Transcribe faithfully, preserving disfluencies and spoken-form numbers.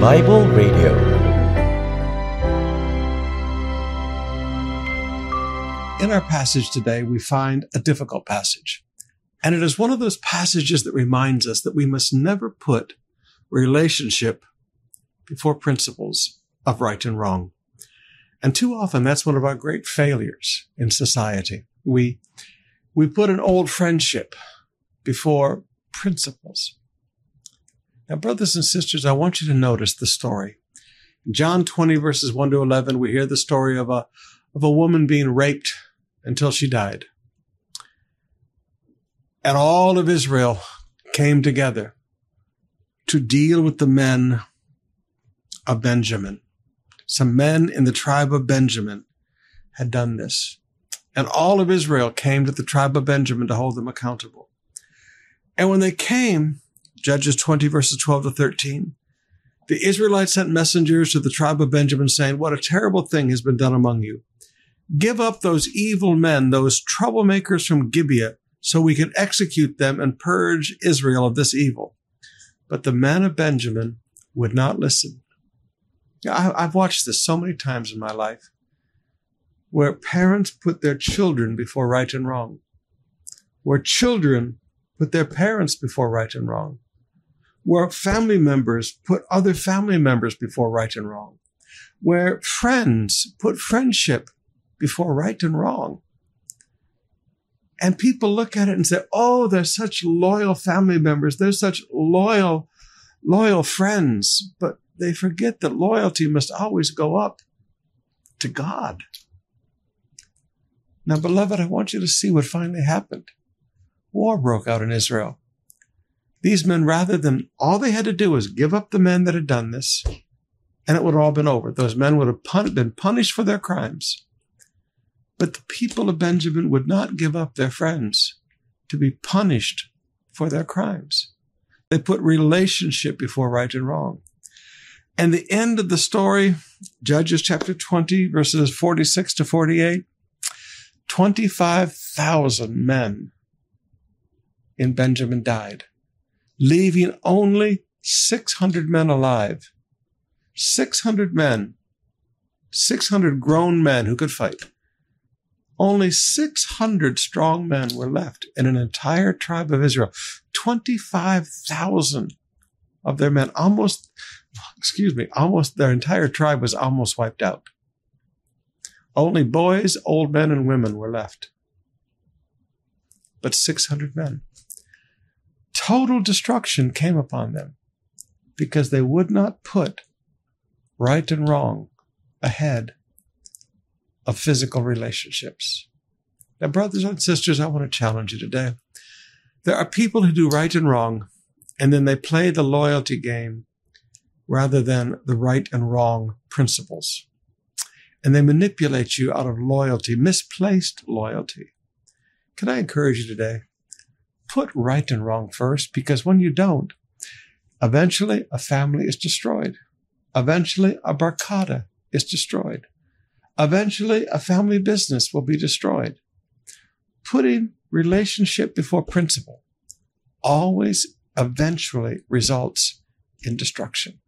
Bible Radio. In our passage today, we find a difficult passage. And it is one of those passages that reminds us that we must never put relationship before principles of right and wrong. And too often, that's one of our great failures in society. We, we put an old friendship before principles. Now, brothers and sisters, I want you to notice the story. In John twenty, verses one to eleven, we hear the story of a, of a woman being raped until she died. And all of Israel came together to deal with the men of Benjamin. Some men in the tribe of Benjamin had done this. And all of Israel came to the tribe of Benjamin to hold them accountable. And when they came, Judges twenty, verses twelve to thirteen, the Israelites sent messengers to the tribe of Benjamin saying, "What a terrible thing has been done among you. Give up those evil men, those troublemakers from Gibeah, so we can execute them and purge Israel of this evil." But the men of Benjamin would not listen. I've watched this so many times in my life, where parents put their children before right and wrong, where children put their parents before right and wrong, where family members put other family members before right and wrong, where friends put friendship before right and wrong. And people look at it and say, "Oh, they're such loyal family members. They're such loyal, loyal friends." But they forget that loyalty must always go up to God. Now, beloved, I want you to see what finally happened. War broke out in Israel. These men, rather than, all they had to do was give up the men that had done this, and it would have all been over. Those men would have pun- been punished for their crimes. But the people of Benjamin would not give up their friends to be punished for their crimes. They put relationship before right and wrong. And the end of the story, Judges chapter twenty, verses forty-six to forty-eight, twenty-five thousand men in Benjamin died, leaving only six hundred men alive. six hundred men, six hundred grown men who could fight. Only six hundred strong men were left in an entire tribe of Israel. twenty-five thousand of their men, almost, excuse me, almost their entire tribe was almost wiped out. Only boys, old men, and women were left. But six hundred men. Total destruction came upon them because they would not put right and wrong ahead of physical relationships. Now, brothers and sisters, I want to challenge you today. There are people who do right and wrong, and then they play the loyalty game rather than the right and wrong principles. And they manipulate you out of loyalty, misplaced loyalty. Can I encourage you today? Put right and wrong first, because when you don't, eventually a family is destroyed. Eventually a barkada is destroyed. Eventually a family business will be destroyed. Putting relationship before principle always eventually results in destruction.